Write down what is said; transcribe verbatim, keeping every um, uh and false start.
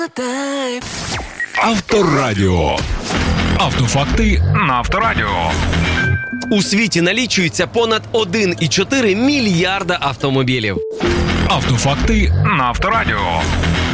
Авторадіо. Автофакти на Авторадіо. У світі налічується понад один і чотири мільярда автомобілів. Автофакти на Авторадіо.